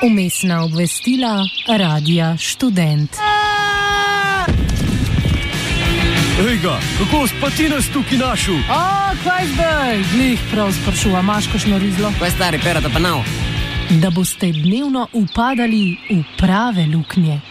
Vmesna obvestila Radia Študent. Ejga, kako si pa ti nas tukaj našel? Kaj zdaj? Glih prav sprašuva, imaš kakšno rizlo? Kaj stari, perata pa nav? Da boste dnevno upadali v prave luknje.